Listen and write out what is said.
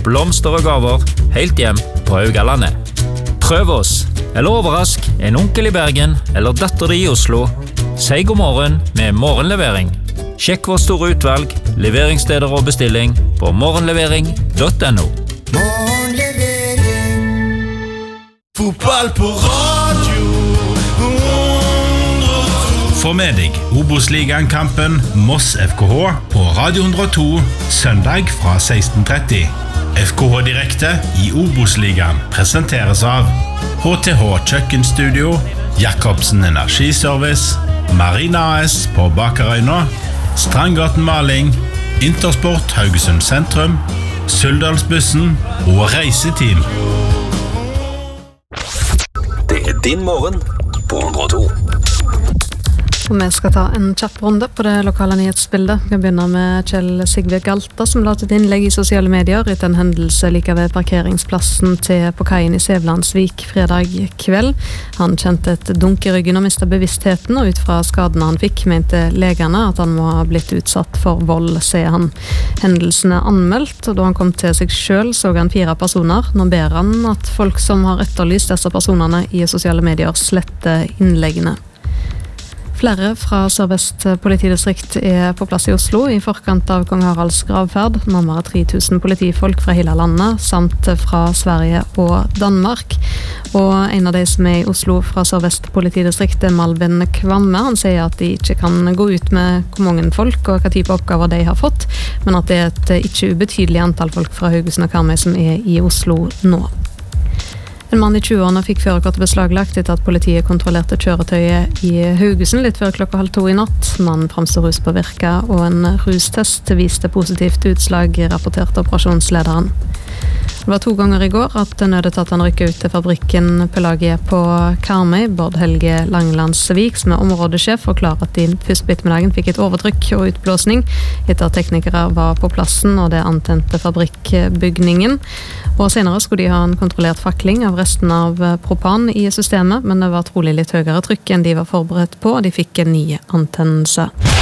blomster og gaver helt hjem på Haugalandet. Prøv oss, eller overrask en onkel i Bergen eller datter di i Oslo. Si god morgen med morgenlevering. Sjekk vår store utvalg, leveringssteder og bestilling på morgenlevering.no. Morgenlevering. Fotball på radio. Få med deg Obos-ligaen-kampen Moss FKH på Radio 102 søndag fra 16:30. FKH Direkte i Obos-ligaen presenteres av HTH Kjøkkenstudio, Jakobsen Energiservice, Marina AS på Bakerøyna, Strandgaten Maling, Intersport Haugesund Sentrum, Suldalsbussen og Reiseteam. Det din morgen på 102. Og vi skal ta en kjapp runde på det lokale nyhetsbildet. Vi begynner med Kjell Sigve Galta, som la ut et innlegg i sosiale medier etter en hendelse like ved parkeringsplassen på kaien i Sevlandsvik fredag kveld. Han kjente et dunk i ryggen og mistet bevisstheten, og ut fra skadene han fikk, mente legene at han må ha blitt utsatt for vold, sier han. Hendelsen er anmeldt, og da han kom til seg selv, så han 4 personer. Nå ber han at folk som har etterlyst disse personene i sosiale medier sletter innleggene. Flere fra Sør-Vest politidistrikt er på plass i Oslo i forkant av Kong Haralds gravferd. Nærmere 3000 politifolk fra hele landet, samt fra Sverige og Danmark. Og en av de som er i Oslo fra Sør-Vest politidistrikt er Malvin Kvamme. Han sier at de ikke kan gå ut med hvor mange folk og hva type oppgaver de har fått, men at det er et ikke ubetydelig antall folk fra Haugesund og Karmøy som er i Oslo nå. En mann i 20-årene fikk førerkortet beslaglagt etter at politiet kontrollerte kjøretøyet i Haugesund litt før 1:30 i natt. Mannen framstår ruspåvirket, og en rustest viste positivt utslag, rapporterte operasjonslederen. Det var 2 ganger i går at nødetatene rykket ut til fabrikken Pelagie på Karmøy. Bård Helge Langlandsvik, som er områdesjef, forklarer at de først på ettermiddagen fikk et overtrykk og utblåsning etter at teknikere var på plassen og det antente fabrikkbygningen. Og senere skulle de ha en kontrollert fakling av resten av propan i systemet, men det var trolig litt høyere trykk enn de var forberedt på, og de fikk en ny antennelse.